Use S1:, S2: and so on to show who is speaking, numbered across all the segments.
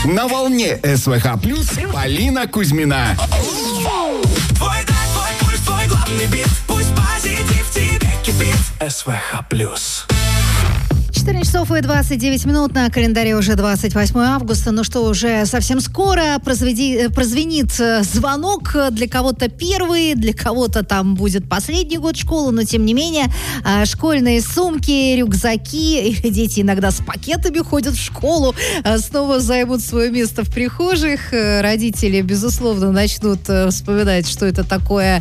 S1: На волне СВХ Плюс Полина Кузьмина.
S2: Твой драйв, твой пульс, твой главный бит. Пусть позитив тебе кипит. СВХ Плюс.
S3: 14 часов и 29 минут, на календаре уже 28 августа. Ну что, уже совсем скоро прозвенит звонок. Для кого-то первый, для кого-то там будет последний год школы, но тем не менее школьные сумки, рюкзаки, или дети иногда с пакетами ходят в школу, снова займут свое место в прихожих. Родители, безусловно, начнут вспоминать, что это такое,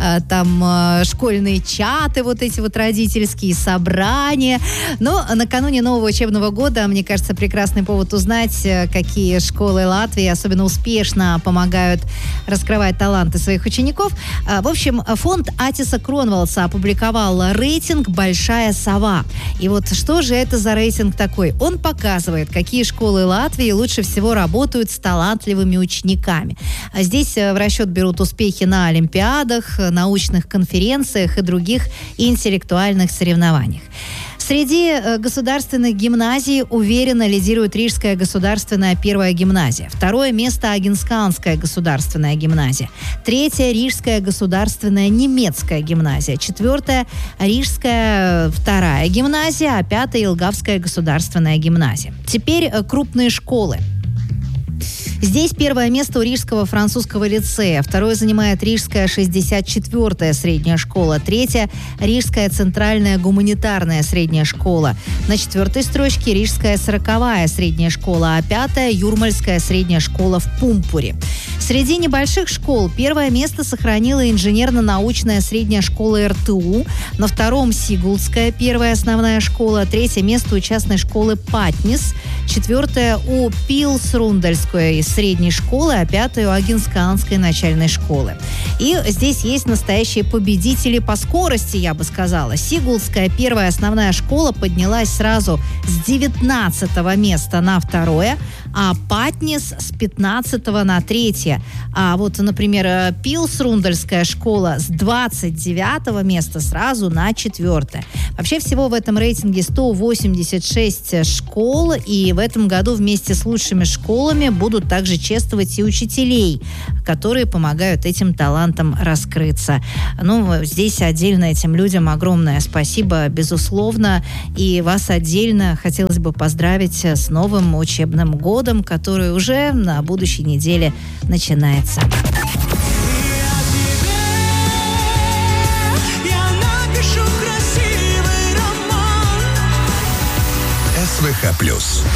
S3: там школьные чаты, вот эти вот родительские собрания. Но накануне нового учебного года, мне кажется, прекрасный повод узнать, какие школы Латвии особенно успешно помогают раскрывать таланты своих учеников. В общем, фонд Атиса Кронвалдса опубликовал рейтинг «Большая сова». И вот что же это за рейтинг такой? Он показывает, какие школы Латвии лучше всего работают с талантливыми учениками. Здесь в расчет берут успехи на олимпиадах, научных конференциях и других интеллектуальных соревнованиях. Среди государственных гимназий уверенно лидирует Рижская государственная первая гимназия. Второе место – Агенсканская государственная гимназия. Третье – Рижская государственная немецкая гимназия. Четвертое – Рижская вторая гимназия, а пятое – Елгавская государственная гимназия. Теперь крупные школы. Здесь первое место у Рижского французского лицея, второе занимает Рижская 64-я средняя школа, третья – Рижская центральная гуманитарная средняя школа, на четвертой строчке Рижская 40-я средняя школа, а пятая – Юрмальская средняя школа в Пумпуре. Среди небольших школ первое место сохранила инженерно-научная средняя школа РТУ, на втором – Сигулдская первая основная школа, третье место у частной школы Патнис, четвертое – у Пилсрундальской средней школы, а пятое – у Агенсканской начальной школы. И здесь есть настоящие победители по скорости, я бы сказала. Сигулдская первая основная школа поднялась сразу с 19 места на второе, а Патнис с 15 на третье. А вот, например, Пилсрундальская школа с 29 места сразу на четвертое. Вообще всего в этом рейтинге 186 школ, и в этом году вместе с лучшими школами будут также чествовать и учителей, которые помогают этим талантам раскрыться. Ну, здесь отдельно этим людям огромное спасибо, безусловно, и вас отдельно хотелось бы поздравить с новым учебным годом, который уже на будущей неделе начинается.
S1: СВХ Плюс.